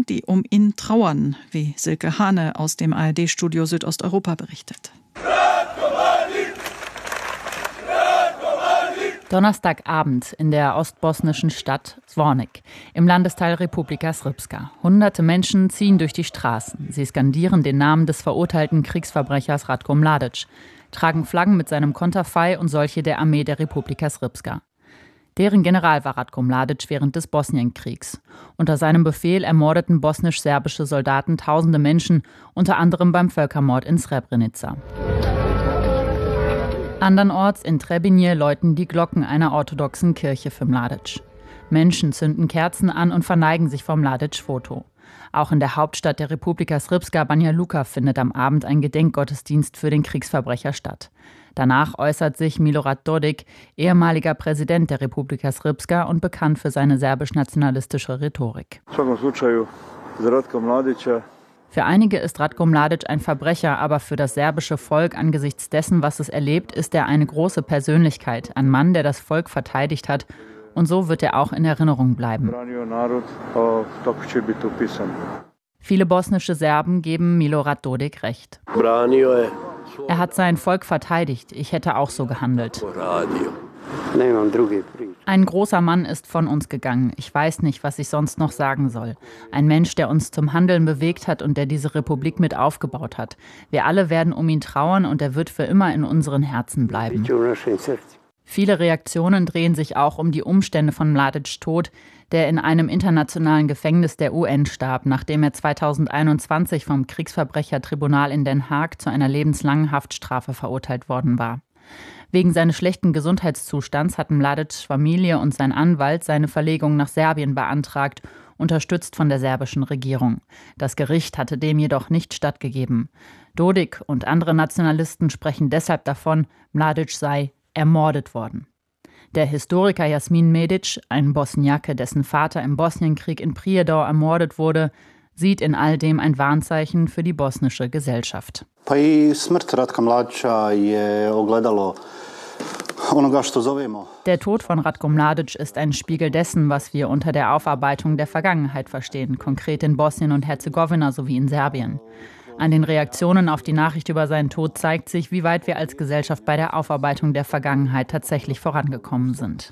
die um ihn trauern, wie Silke Hane aus dem ARD-Studio Südosteuropa berichtet. Donnerstagabend in der ostbosnischen Stadt Zvornik im Landesteil Republika Srpska. Hunderte Menschen ziehen durch die Straßen. Sie skandieren den Namen des verurteilten Kriegsverbrechers Ratko Mladic, tragen Flaggen mit seinem Konterfei und solche der Armee der Republika Srpska. Deren General war Ratko Mladic während des Bosnienkriegs. Unter seinem Befehl ermordeten bosnisch-serbische Soldaten tausende Menschen, unter anderem beim Völkermord in Srebrenica. Andernorts in Trebinje läuten die Glocken einer orthodoxen Kirche für Mladic. Menschen zünden Kerzen an und verneigen sich vor Mladic-Foto. Auch in der Hauptstadt der Republika Srpska, Banja Luka, findet am Abend ein Gedenkgottesdienst für den Kriegsverbrecher statt. Danach äußert sich Milorad Dodik, ehemaliger Präsident der Republika Srpska und bekannt für seine serbisch-nationalistische Rhetorik. Für einige ist Ratko Mladic ein Verbrecher, aber für das serbische Volk angesichts dessen, was es erlebt, ist er eine große Persönlichkeit, ein Mann, der das Volk verteidigt hat. Und so wird er auch in Erinnerung bleiben. Viele bosnische Serben geben Milorad Dodik recht. Er hat sein Volk verteidigt. Ich hätte auch so gehandelt. Ein großer Mann ist von uns gegangen. Ich weiß nicht, was ich sonst noch sagen soll. Ein Mensch, der uns zum Handeln bewegt hat und der diese Republik mit aufgebaut hat. Wir alle werden um ihn trauern und er wird für immer in unseren Herzen bleiben. Viele Reaktionen drehen sich auch um die Umstände von Mladics Tod, der in einem internationalen Gefängnis der UN starb, nachdem er 2021 vom Kriegsverbrechertribunal in Den Haag zu einer lebenslangen Haftstrafe verurteilt worden war. Wegen seines schlechten Gesundheitszustands hatten Mladics Familie und sein Anwalt seine Verlegung nach Serbien beantragt, unterstützt von der serbischen Regierung. Das Gericht hatte dem jedoch nicht stattgegeben. Dodik und andere Nationalisten sprechen deshalb davon, Mladic sei ermordet worden. Der Historiker Jasmin Medic, ein Bosniake, dessen Vater im Bosnienkrieg in Prijedor ermordet wurde, sieht in all dem ein Warnzeichen für die bosnische Gesellschaft. Der Tod von Ratko Mladic ist ein Spiegel dessen, was wir unter der Aufarbeitung der Vergangenheit verstehen, konkret in Bosnien und Herzegowina sowie in Serbien. An den Reaktionen auf die Nachricht über seinen Tod zeigt sich, wie weit wir als Gesellschaft bei der Aufarbeitung der Vergangenheit tatsächlich vorangekommen sind.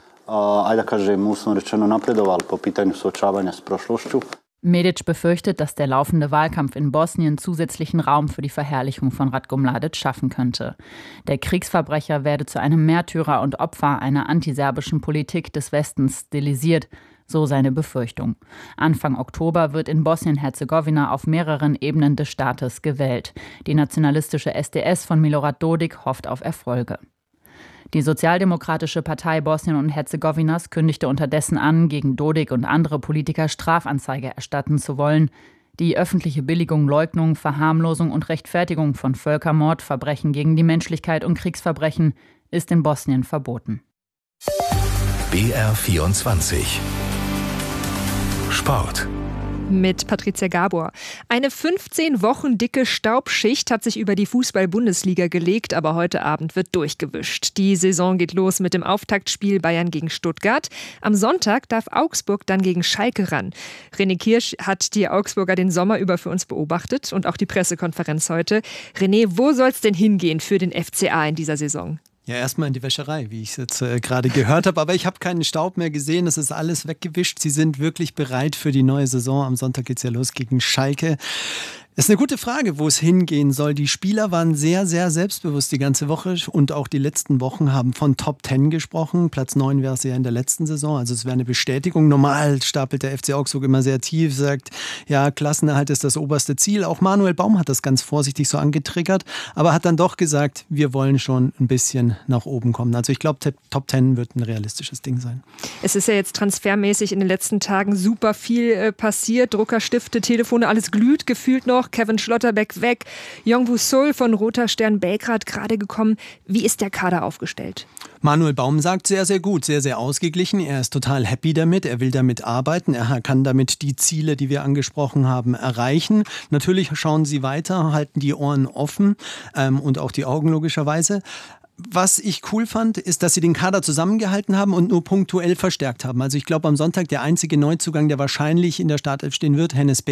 Medic befürchtet, dass der laufende Wahlkampf in Bosnien zusätzlichen Raum für die Verherrlichung von Ratko Mladic schaffen könnte. Der Kriegsverbrecher werde zu einem Märtyrer und Opfer einer antiserbischen Politik des Westens stilisiert, so seine Befürchtung. Anfang Oktober wird in Bosnien-Herzegowina auf mehreren Ebenen des Staates gewählt. Die nationalistische SDS von Milorad Dodik hofft auf Erfolge. Die Sozialdemokratische Partei Bosnien und Herzegowinas kündigte unterdessen an, gegen Dodik und andere Politiker Strafanzeige erstatten zu wollen. Die öffentliche Billigung, Leugnung, Verharmlosung und Rechtfertigung von Völkermord, Verbrechen gegen die Menschlichkeit und Kriegsverbrechen ist in Bosnien verboten. BR24 Sport. Mit Patricia Gabor. Eine 15 Wochen dicke Staubschicht hat sich über die Fußball-Bundesliga gelegt, aber heute Abend wird durchgewischt. Die Saison geht los mit dem Auftaktspiel Bayern gegen Stuttgart. Am Sonntag darf Augsburg dann gegen Schalke ran. René Kirsch hat die Augsburger den Sommer über für uns beobachtet und auch die Pressekonferenz heute. René, wo soll es denn hingehen für den FCA in dieser Saison? Ja, erstmal in die Wäscherei, wie ich es jetzt gerade gehört habe. Aber ich habe keinen Staub mehr gesehen. Es ist alles weggewischt. Sie sind wirklich bereit für die neue Saison. Am Sonntag geht es ja los gegen Schalke. Das ist eine gute Frage, wo es hingehen soll. Die Spieler waren sehr, sehr selbstbewusst die ganze Woche und auch die letzten Wochen haben von Top 10 gesprochen. Platz 9 wäre es ja in der letzten Saison, also es wäre eine Bestätigung. Normal stapelt der FC Augsburg immer sehr tief, sagt, ja, Klassenerhalt ist das oberste Ziel. Auch Manuel Baum hat das ganz vorsichtig so angetriggert, aber hat dann doch gesagt, wir wollen schon ein bisschen nach oben kommen. Also ich glaube, Top 10 wird ein realistisches Ding sein. Es ist ja jetzt transfermäßig in den letzten Tagen super viel passiert. Drucker, Stifte, Telefone, alles glüht gefühlt noch. Kevin Schlotterbeck weg, Youngwoo Sol von Roter Stern Belgrad gerade gekommen. Wie ist der Kader aufgestellt? Manuel Baum sagt sehr, sehr gut, sehr, sehr ausgeglichen. Er ist total happy damit, er will damit arbeiten, er kann damit die Ziele, die wir angesprochen haben, erreichen. Natürlich schauen sie weiter, halten die Ohren offen und auch die Augen logischerweise. Was ich cool fand, ist, dass sie den Kader zusammengehalten haben und nur punktuell verstärkt haben. Also ich glaube am Sonntag der einzige Neuzugang, der wahrscheinlich in der Startelf stehen wird, Hennes